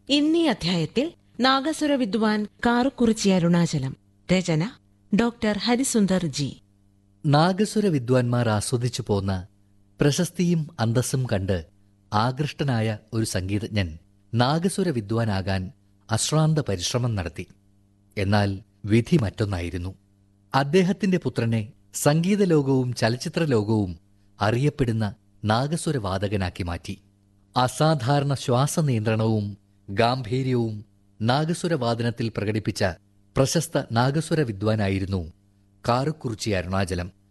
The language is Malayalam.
ഇന്നീ അധ്യായത്തിൽ നാഗസുര വിദ്വാൻ കാറുക്കുറിച്ചി അരുണാചലം. രചന ഡോക്ടർ ഹരിസുന്ദർ ജി. നാഗസുര വിദ്വാൻമാർ ആസ്വദിച്ചു പോന്ന പ്രശസ്തിയും അന്തസ്സും കണ്ട് ആകൃഷ്ടനായ ഒരു സംഗീതജ്ഞൻ നാഗസുര വിദ്വാനാകാൻ അശ്രാന്ത പരിശ്രമം നടത്തി. എന്നാൽ വിധി മറ്റൊന്നായിരുന്നു. അദ്ദേഹത്തിന്റെ പുത്രനെ സംഗീതലോകവും ചലച്ചിത്രലോകവും അറിയപ്പെടുന്ന നാഗസുരവാദകനാക്കി മാറ്റി. അസാധാരണ ശ്വാസനിയന്ത്രണവും ഗാംഭീര്യവും നാഗസുരവാദനത്തിൽ പ്രകടിപ്പിച്ച പ്രശസ്ത നാഗസുര വിദ്വാനായിരുന്നു കാറുക്കുറിച്ചി അരുണാചലം.